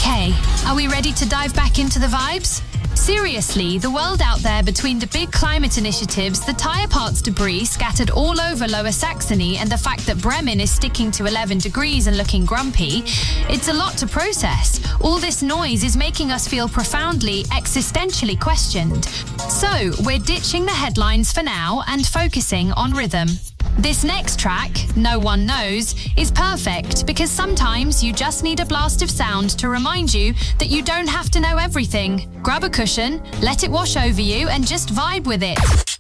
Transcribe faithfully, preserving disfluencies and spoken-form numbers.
Okay, are we ready to dive back into the vibes? Seriously, the world out there between the big climate initiatives, the tyre parts debris scattered all over Lower Saxony, and the fact that Bremen is sticking to eleven degrees and looking grumpy, it's a lot to process. All this noise is making us feel profoundly, existentially questioned. So, we're ditching the headlines for now and focusing on rhythm. This next track, No One Knows, is perfect because sometimes you just need a blast of sound to remind you that you don't have to know everything. Grab a cushion, let it wash over you, and just vibe with it.